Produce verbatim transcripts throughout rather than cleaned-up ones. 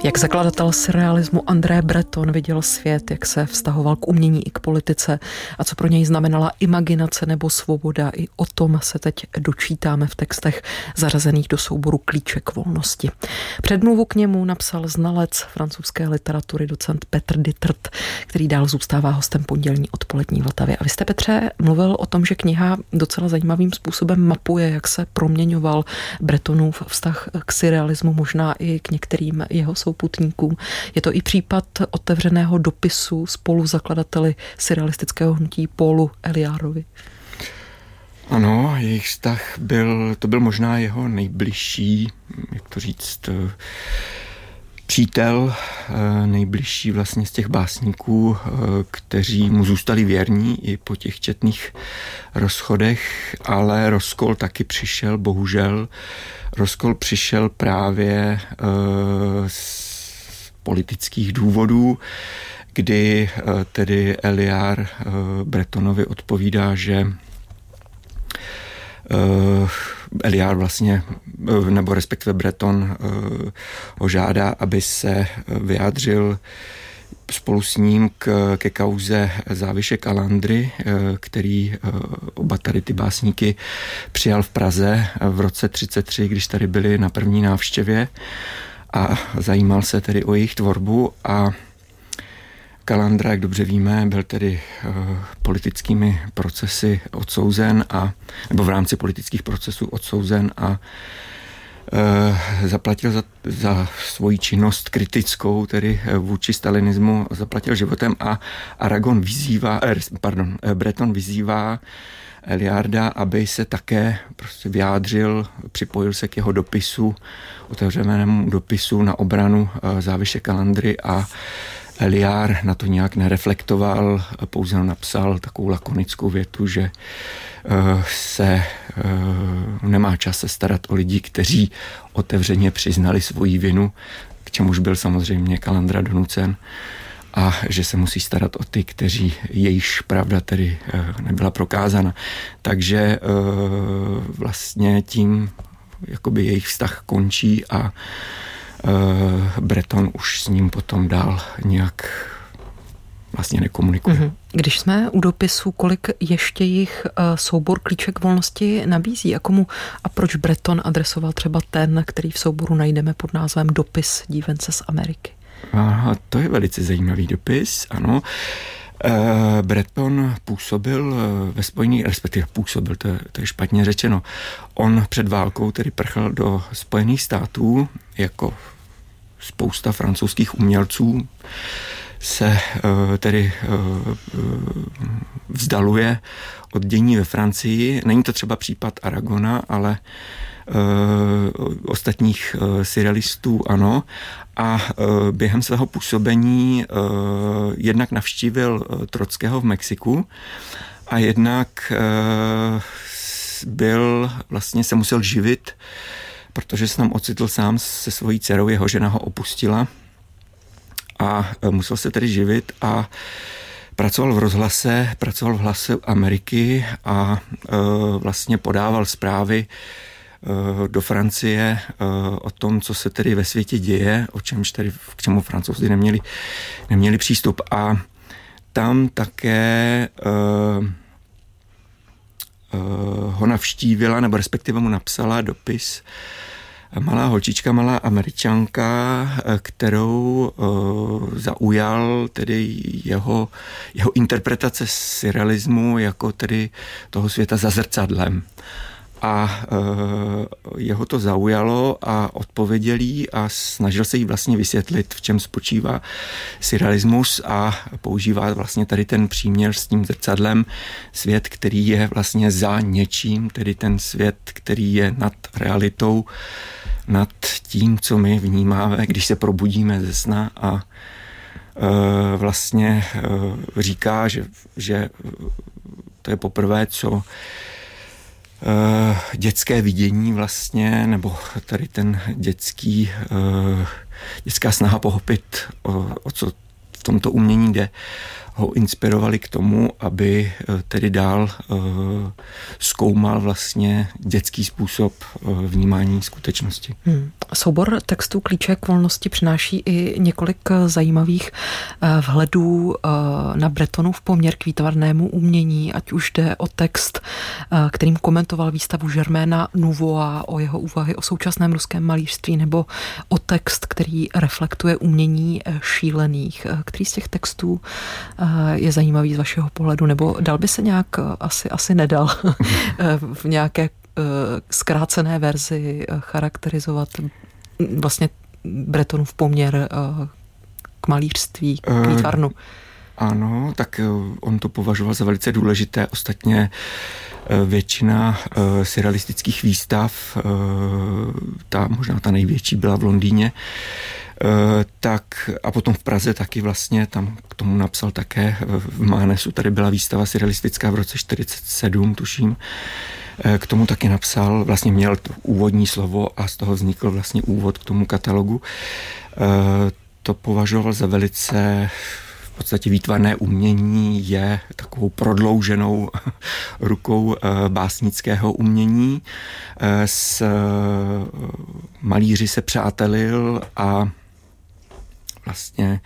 Jak zakladatel surrealismu André Breton viděl svět, jak se vztahoval k umění i k politice a co pro něj znamenala imaginace nebo svoboda, i o tom se teď dočítáme v textech zařazených do souboru Klíček volnosti. Předmluvu k němu napsal znalec francouzské literatury docent Petr Dittert, který dál zůstává hostem pondělní odpolední Vltavy. A vy jste, Petře, mluvil o tom, že kniha docela zajímavým způsobem mapuje, jak se proměňoval Bretonův vztah k surrealismu, možná i k některým jeho souputníkům. Je to i případ otevřeného dopisu spoluzakladateli surrealistického hnutí Paulu Éluardovi. Ano, jejich vztah byl, to byl možná jeho nejbližší, jak to říct, přítel, nejbližší vlastně z těch básníků, kteří mu zůstali věrní i po těch četných rozchodech, ale rozkol taky přišel, bohužel. Rozkol přišel právě z politických důvodů, kdy tedy Éluard Bretonovi odpovídá, že Éluard vlastně, nebo respektive Breton ho žádá, aby se vyjádřil spolu s ním k, ke kauze Záviše Calandry, který oba tady ty básníky přijal v Praze v roce třicet tři, když tady byli na první návštěvě a zajímal se tedy o jejich tvorbu. A Calandra, jak dobře víme, byl tedy uh, politickými procesy odsouzen a, nebo v rámci politických procesů odsouzen a uh, zaplatil za, za svoji činnost kritickou, tedy vůči stalinismu, zaplatil životem a Aragon vyzývá, eh, pardon, Breton vyzývá Éluarda, aby se také prostě vyjádřil, připojil se k jeho dopisu, otevřenému dopisu na obranu uh, Záviše Calandry a Éluard na to nějak nereflektoval, pouze napsal takovou lakonickou větu, že uh, se uh, nemá čas se starat o lidi, kteří otevřeně přiznali svoji vinu, k čemuž byl samozřejmě Calandra donucen, a že se musí starat o ty, kteří jejíž pravda tedy uh, nebyla prokázána. Takže uh, vlastně tím jakoby jejich vztah končí a Breton už s ním potom dál nějak vlastně nekomunikuje. Když jsme u dopisu, kolik ještě jich soubor Klíček volnosti nabízí a komu a proč Breton adresoval třeba ten, který v souboru najdeme pod názvem Dopis dívence z Ameriky? Aha, to je velice zajímavý dopis, ano. Breton působil ve Spojených, respektive působil, to je, to je špatně řečeno. On před válkou tedy prchl do Spojených států, jako spousta francouzských umělců se tedy vzdaluje od dění ve Francii. Není to třeba případ Aragona, ale ostatních surrealistů ano. A během svého působení jednak navštívil Trockého v Mexiku a jednak byl, vlastně se musel živit, protože se tam ocitl sám se svojí dcerou, jeho žena ho opustila a musel se tedy živit a pracoval v rozhlase, pracoval v Hlase Ameriky a vlastně podával zprávy do Francie o tom, co se tedy ve světě děje, o čemž tedy k čemu Francouzi neměli, neměli přístup. A tam také uh, uh, ho navštívila, nebo respektive mu napsala dopis malá holčička, malá Američanka, kterou uh, zaujal tedy jeho, jeho interpretace surrealismu jako tedy toho světa za zrcadlem. A e, jeho to zaujalo a odpověděl jí a snažil se jí vlastně vysvětlit, v čem spočívá surrealismus a používá vlastně tady ten příměr s tím zrcadlem, svět, který je vlastně za něčím, tedy ten svět, který je nad realitou, nad tím, co my vnímáme, když se probudíme ze sna a e, vlastně e, říká, že, že to je poprvé, co dětské vidění vlastně, nebo tady ten dětský, dětská snaha pochopit, o, o co v tomto umění jde, ho inspirovali k tomu, aby tedy dál zkoumal vlastně dětský způsob vnímání skutečnosti. Hmm. Soubor textů Klíček volnosti přináší i několik zajímavých vhledů na Bretonův poměr k výtvarnému umění, ať už jde o text, kterým komentoval výstavu Germaina Nouveaua, o jeho úvahy o současném ruském malířství, nebo o text, který reflektuje umění šílených. Který z těch textů je zajímavý z vašeho pohledu, nebo dal by se nějak, asi, asi nedal, v nějaké zkrácené verzi charakterizovat vlastně Bretonův poměr k malířství, k výtvarnu? Ano, tak on to považoval za velice důležité. Ostatně většina surrealistických výstav, ta možná ta největší byla v Londýně, tak a potom v Praze taky vlastně, tam k tomu napsal také v Mánesu, tady byla výstava surrealistická v roce čtyřicet sedm, tuším, k tomu taky napsal, vlastně měl to úvodní slovo a z toho vznikl vlastně úvod k tomu katalogu. To považoval za velice v podstatě výtvarné umění je takovou prodlouženou rukou básnického umění. S malíři se přátelil a vlastně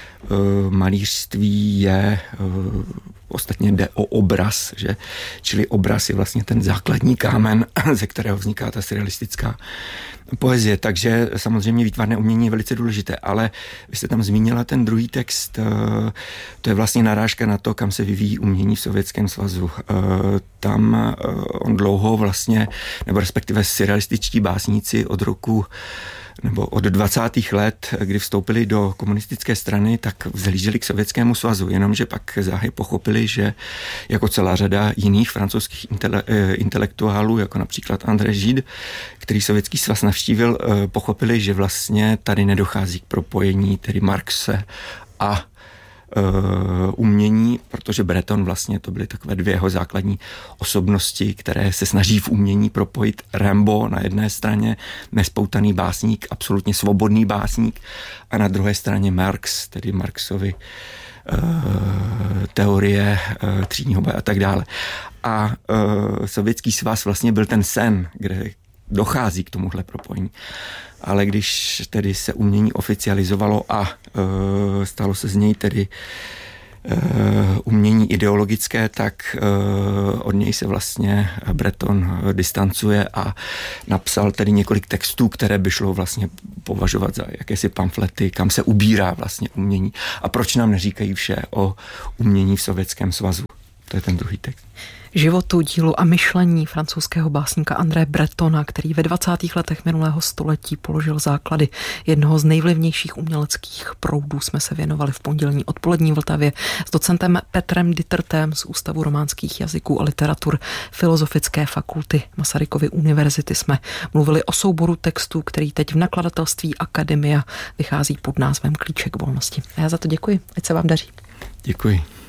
malířství je, ostatně jde o obraz, že? Čili obraz je vlastně ten základní kámen, ze kterého vzniká ta surrealistická poezie, takže samozřejmě výtvarné umění je velice důležité, ale vy jste tam zmínila ten druhý text, to je vlastně narážka na to, kam se vyvíjí umění v Sovětském svazu. Tam on dlouho vlastně, nebo respektive surrealističtí básníci od roku nebo od dvacátých let, kdy vstoupili do komunistické strany, tak vzhlíželi k Sovětskému svazu, jenomže pak záhy pochopili, že jako celá řada jiných francouzských intele, intelektuálů, jako například André Gide, který Sovětský svaz navštívil, pochopili, že vlastně tady nedochází k propojení tedy Marxe a Uh, umění, protože Breton vlastně to byly takové dvě jeho základní osobnosti, které se snaží v umění propojit. Rimbaud na jedné straně, nespoutaný básník, absolutně svobodný básník, a na druhé straně Marx, tedy Marxovy uh, teorie uh, třídního boje a tak dále. A uh, Sovětský svaz vlastně byl ten sen, kde dochází k tomuhle propojení. Ale když tedy se umění oficializovalo a e, stalo se z něj tedy e, umění ideologické, tak e, od něj se vlastně Breton distancuje a napsal tedy několik textů, které by šlo vlastně považovat za jakési pamflety, kam se ubírá vlastně umění a proč nám neříkají vše o umění v Sovětském svazu. To je ten druhý text. Životu, dílu a myšlení francouzského básníka André Bretona, který ve dvacátých letech minulého století položil základy jednoho z nejvlivnějších uměleckých proudů, jsme se věnovali v pondělní odpolední Vltavě s docentem Petrem Dittertem z Ústavu románských jazyků a literatur Filozofické fakulty Masarykovy univerzity. Jsme mluvili o souboru textů, který teď v nakladatelství Akademia vychází pod názvem Klíček volnosti. A já za to děkuji. Ať se vám daří. Děkuji.